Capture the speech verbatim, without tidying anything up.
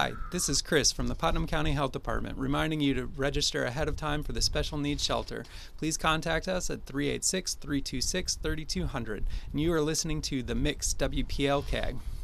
Hi, this is Chris from the Putnam County Health Department reminding you to register ahead of time for the Special Needs Shelter. Please contact us at three eight six, three two six, three two zero zero. And you are listening to The Mix W P L K.